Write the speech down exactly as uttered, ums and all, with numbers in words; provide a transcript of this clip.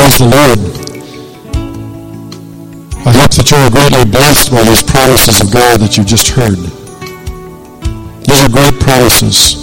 Praise the Lord. I hope that you are greatly blessed by these promises of God that you just heard. These are great promises.